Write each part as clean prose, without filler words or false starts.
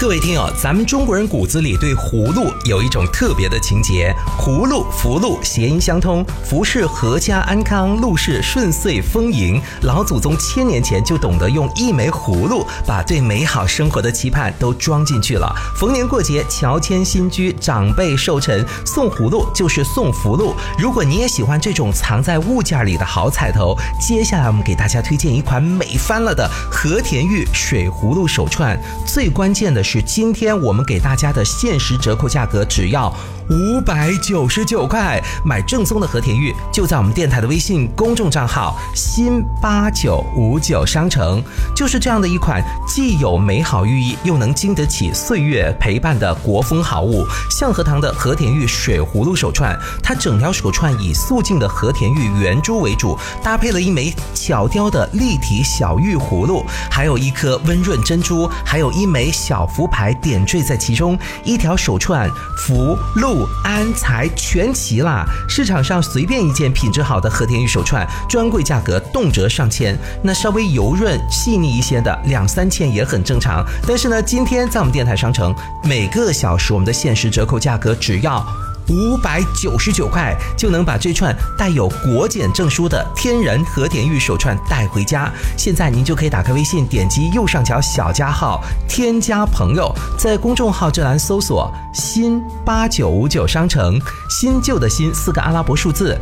各位听友，咱们中国人骨子里对葫芦有一种特别的情结，葫芦、福禄谐音相通，福是阖家安康，禄是顺遂丰盈。老祖宗1000年前就懂得用一枚葫芦把对美好生活的期盼都装进去了。逢年过节，乔迁新居，长辈寿辰，送葫芦就是送福禄。如果你也喜欢这种藏在物件里的好彩头，接下来我们给大家推荐一款美翻了的和田玉水葫芦手串。最关键的是今天我们给大家的限时折扣价格只要599块，买正宗的和田玉就在我们电台的微信公众账号新8959商城。就是这样的一款既有美好寓意又能经得起岁月陪伴的国风好物，象和堂的和田玉水葫芦手串，它整条手串以素净的和田玉圆珠为主，搭配了一枚巧雕的立体小玉葫芦，还有一颗温润珍珠，还有一枚小福牌点缀在其中，一条手串福禄安财全齐啦！市场上随便一件品质好的和田玉手串，专柜价格动辄上千，那稍微油润细腻一些的2-3千也很正常。但是呢，今天在我们电台商城，每个小时我们的限时折扣价格只要599块，就能把这串带有国检证书的天然和田玉手串带回家。现在您就可以打开微信，点击右上角小加号，添加朋友，在公众号这栏搜索新8959商城，新旧的新4个阿拉伯数字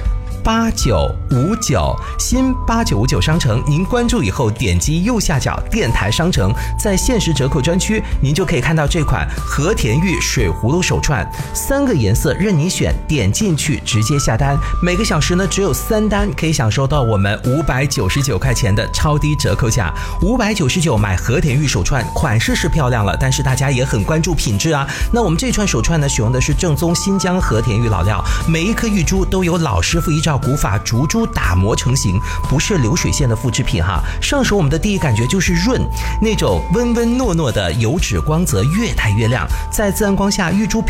8959，新8959商城，您关注以后点击右下角电台商城，在限时折扣专区您就可以看到这款和田玉水葫芦手串，3个颜色任你选，点进去直接下单，每个小时呢只有3单，可以享受到我们599块钱的超低折扣价。599买和田玉手串，款式是漂亮了，但是大家也很关注品质啊。那我们这串手串呢，使用的是正宗新疆和田玉老料，每一颗玉珠都有老师傅依照古法竹珠打磨成型，不是流水线的复制品哈。上手我们的第一感觉就是润，那种温温糯糯的油脂光泽越带越亮，在自然光下玉珠